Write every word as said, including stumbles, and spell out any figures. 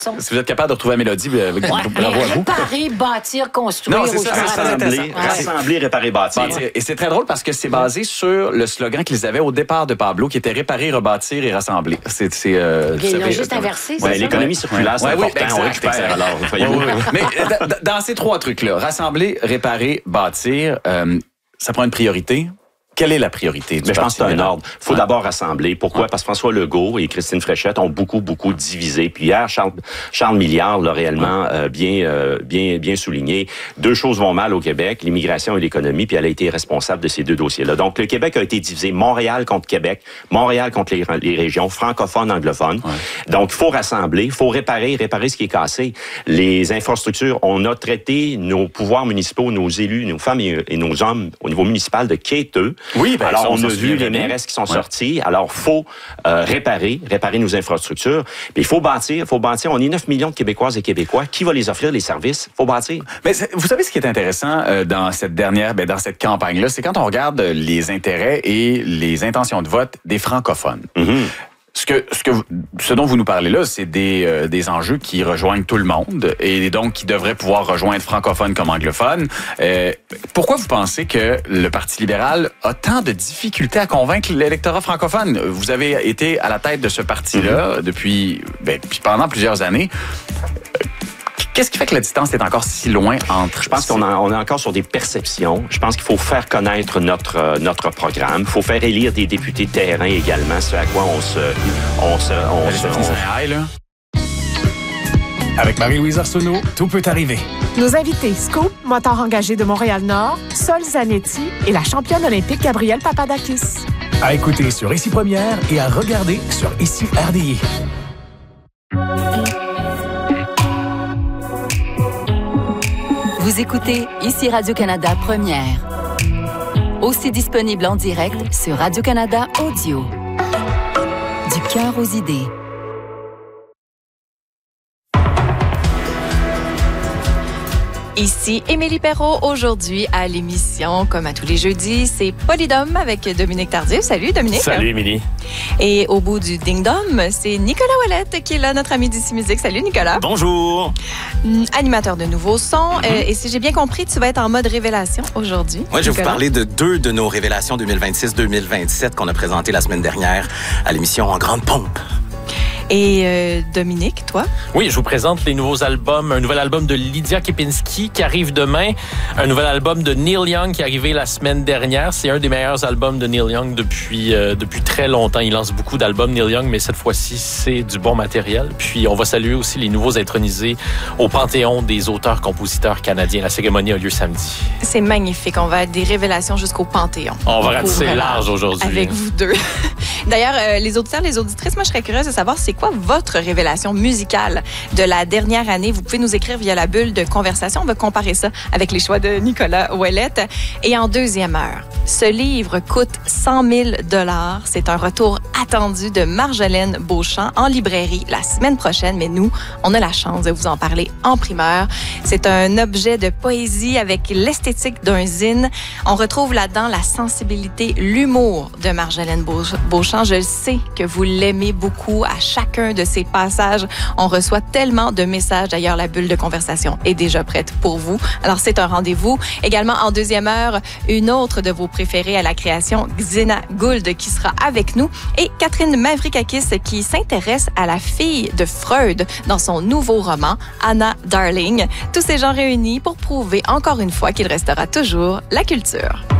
Si vous êtes capable de retrouver la mélodie, ouais, bravo à vous. Réparer, bâtir, construire. Non, c'est ça, rassembler, rassembler, réparer, bâtir. bâtir. Et c'est très drôle parce que c'est basé sur le slogan qu'ils avaient au départ de Pablo, qui était réparer, rebâtir et rassembler. C'est, c'est, euh, Ils l'ont juste inversé, c'est ouais, ça? L'économie circulaire, c'est ouais, important. Oui, exact, on récupère exact. alors. Oui, oui, oui. Mais d- dans ces trois trucs-là, rassembler, réparer, bâtir, euh, ça prend une priorité. Quelle est la priorité du Mais je pense que c'est un ordre. Il faut ouais. d'abord rassembler. Pourquoi? Ouais. Parce que François Legault et Christine Fréchette ont beaucoup, beaucoup divisé. Puis hier, Charles, Charles Milliard l'a réellement euh, bien, euh, bien, bien souligné. Deux choses vont mal au Québec, l'immigration et l'économie, puis elle a été responsable de ces deux dossiers-là. Donc, le Québec a été divisé. Montréal contre Québec, Montréal contre les, les régions, francophones, anglophones. Ouais. Donc, il faut rassembler, il faut réparer, réparer ce qui est cassé. Les infrastructures, on a traité nos pouvoirs municipaux, nos élus, nos femmes et, et nos hommes au niveau municipal de quêteux. Oui, ben, alors on a vu les bien. mairesses qui sont ouais. sorties. Alors faut euh, réparer, réparer nos infrastructures. Puis il faut bâtir, il faut bâtir. On est neuf millions de Québécois et Québécois. Qui va les offrir les services? Il faut bâtir. Mais vous savez ce qui est intéressant euh, dans cette dernière, ben, dans cette campagne-là, c'est quand on regarde les intérêts et les intentions de vote des francophones. Mm-hmm. Ce que, ce que, ce dont vous nous parlez là, c'est des, euh, des enjeux qui rejoignent tout le monde et donc qui devraient pouvoir rejoindre francophones comme anglophones. Euh, pourquoi vous pensez que le Parti libéral a tant de difficultés à convaincre l'électorat francophone? Vous avez été à la tête de ce parti-là mm-hmm. depuis, ben, depuis pendant plusieurs années. Qu'est-ce qui fait que la distance est encore si loin entre... Je pense qu'on a, on est encore sur des perceptions. Je pense qu'il faut faire connaître notre, euh, notre programme. Il faut faire élire des députés de terrain également, ce à quoi on se... On se, on se on... là. Avec Marie-Louise Arsenault, tout peut arriver. Nos invités, Scoop, moteur engagé de Montréal-Nord, Sol Zanetti et la championne olympique Gabrielle Papadakis. À écouter sur Ici Première et à regarder sur Ici R D I. Vous écoutez Ici Radio-Canada Première. Aussi disponible en direct sur Radio-Canada Audio. Du cœur aux idées. Ici Émilie Perrault, aujourd'hui à l'émission, comme à tous les jeudis, c'est Polydome avec Dominique Tardif. Salut Dominique. Salut Émilie. Et au bout du ding-dong, c'est Nicolas Ouellette qui est là, notre ami d'Ici Musique. Salut Nicolas. Bonjour. Animateur de nouveaux sons. Mm-hmm. Euh, et si j'ai bien compris, tu vas être en mode révélation aujourd'hui. Oui, je vais vous parler de deux de nos révélations deux mille vingt-six deux mille vingt-sept qu'on a présentées la semaine dernière à l'émission En Grande Pompe. Et euh, Dominique, toi? Oui, je vous présente les nouveaux albums. Un nouvel album de Lydia Kepinski qui arrive demain. Un nouvel album de Neil Young qui est arrivé la semaine dernière. C'est un des meilleurs albums de Neil Young depuis, euh, depuis très longtemps. Il lance beaucoup d'albums, Neil Young, mais cette fois-ci, c'est du bon matériel. Puis on va saluer aussi les nouveaux intronisés au Panthéon des auteurs-compositeurs canadiens. La cérémonie a lieu samedi. C'est magnifique. On va être des révélations jusqu'au Panthéon. On va ratisser large aujourd'hui. Avec vous deux. D'ailleurs, euh, les auditeurs, les auditrices, moi, je serais curieuse de savoir c'est quoi votre révélation musicale de la dernière année. Vous pouvez nous écrire via la bulle de conversation. On va comparer ça avec les choix de Nicolas Ouellette. Et en deuxième heure, ce livre coûte cent mille dollars. C'est un retour attendu de Marjolaine Beauchamp en librairie la semaine prochaine. Mais nous, on a la chance de vous en parler en primeur. C'est un objet de poésie avec l'esthétique d'un zine. On retrouve là-dedans la sensibilité, l'humour de Marjolaine Beauchamp. Je sais que vous l'aimez beaucoup à chacun de ces passages. On reçoit tellement de messages. D'ailleurs, la bulle de conversation est déjà prête pour vous. Alors, c'est un rendez-vous. Également, en deuxième heure, une autre de vos préférées à la création, Xena Gould, qui sera avec nous. Et Catherine Mavrikakis, qui s'intéresse à la fille de Freud dans son nouveau roman, Anna Darling. Tous ces gens réunis pour prouver encore une fois qu'il restera toujours la culture.